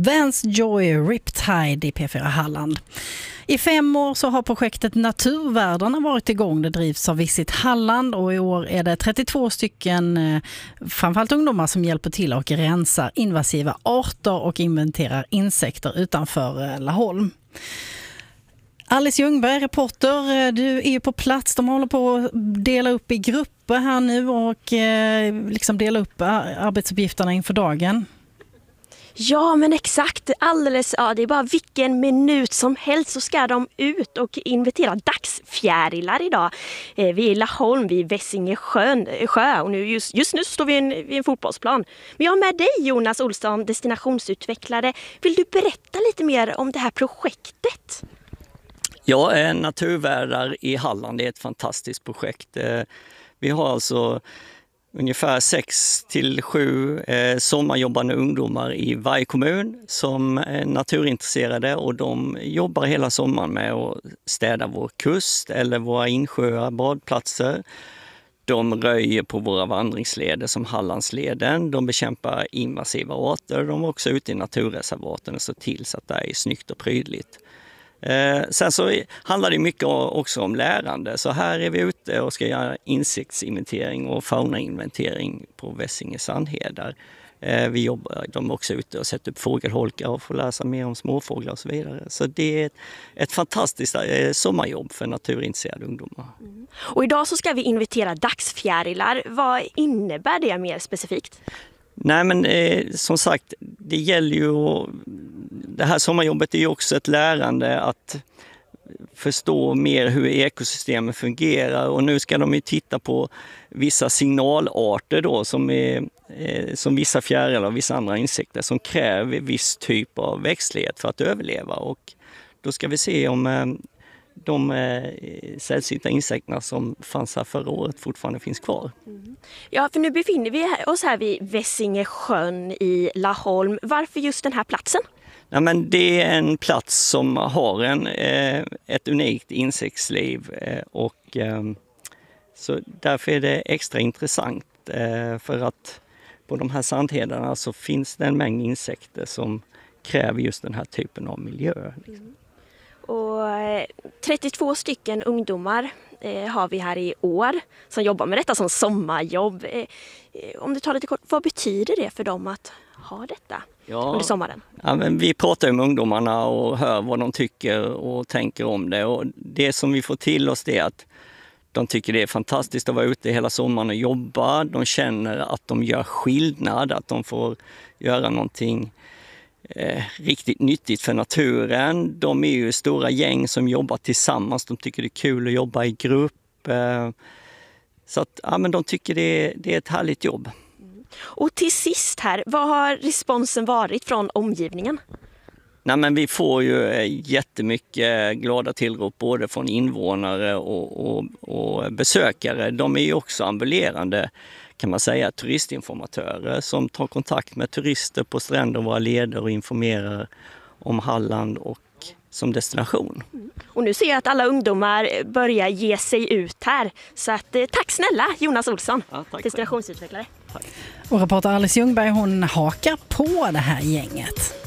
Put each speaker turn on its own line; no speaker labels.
Vans Joy Riptide i P4 Halland. I 5 år så har projektet Naturvärdarna varit igång. Det drivs av Visit Halland och i år är det 32 stycken, framförallt ungdomar, som hjälper till och rensar invasiva arter och inventerar insekter utanför Laholm. Alice Ljungberg, reporter, du är ju på plats. De håller på att dela upp i grupper här nu och liksom dela upp arbetsuppgifterna inför dagen.
Ja, men exakt. Det är bara vilken minut som helst så ska de ut och inventera dagsfjärilar idag. Vi är i Laholm vid Vessinge sjö och just nu står vi vid en fotbollsplan. Men jag har med dig, Jonas Olsson, destinationsutvecklare. Vill du berätta lite mer om det här projektet?
Ja, Naturvärdar i Halland är ett fantastiskt projekt. Vi har alltså ungefär 6 till 7 sommarjobbande ungdomar i varje kommun som är naturintresserade, och de jobbar hela sommaren med att städa vår kust eller våra insjöar, badplatser. De röjer på våra vandringsleder som Hallandsleden. De bekämpar invasiva arter. De är också ute i naturreservaten och ser till så att det är snyggt och prydligt. Sen så handlar det mycket också om lärande. Så här är vi ute och ska göra insektsinventering och faunainventering på Vessinge sandhedar. De är också ute och sätter upp fågelholkar och får lära sig mer om småfåglar och så vidare. Så det är ett fantastiskt sommarjobb för naturintresserade ungdomar.
Mm. Och idag så ska vi inventera dagsfjärilar. Vad innebär det mer specifikt?
Nej, men som sagt, det gäller ju. Det här sommarjobbet är ju också ett lärande att förstå mer hur ekosystemen fungerar, och nu ska de ju titta på vissa signalarter då som vissa fjärilar och vissa andra insekter som kräver viss typ av växtlighet för att överleva, och då ska vi se om de sällsynta insekterna som fanns här förra året fortfarande finns kvar.
Mm. Ja, för nu befinner vi oss här vid Vessinge sjön i Laholm. Varför just den här platsen?
Ja, men det är en plats som har ett unikt insektsliv, och så därför är det extra intressant, för att på de här sandhedarna så finns det en mängd insekter som kräver just den här typen av miljö.
Mm. Och 32 stycken ungdomar har vi här i år som jobbar med detta som sommarjobb. Om du tar lite kort, vad betyder det för dem att ha detta under sommaren?
Ja, men vi pratar med ungdomarna och hör vad de tycker och tänker om det. Och det som vi får till oss är att de tycker det är fantastiskt att vara ute hela sommaren och jobba. De känner att de gör skillnad, att de får göra någonting riktigt nyttigt för naturen. De är ju stora gäng som jobbar tillsammans. De tycker det är kul att jobba i grupp. Så att, men de tycker det är ett härligt jobb.
Och till sist här, vad har responsen varit från omgivningen?
Nej, men vi får ju jättemycket glada tillrop både från invånare och besökare. De är ju också ambulerande, kan man säga, turistinformatörer som tar kontakt med turister på stränder och våra leder och informerar om Halland och som destination.
Och nu ser jag att alla ungdomar börjar ge sig ut här. Så att, tack snälla Jonas Olsson, destinationsutvecklare.
Tack.
Och reporter Alice Ljungberg, hon hakar på det här gänget.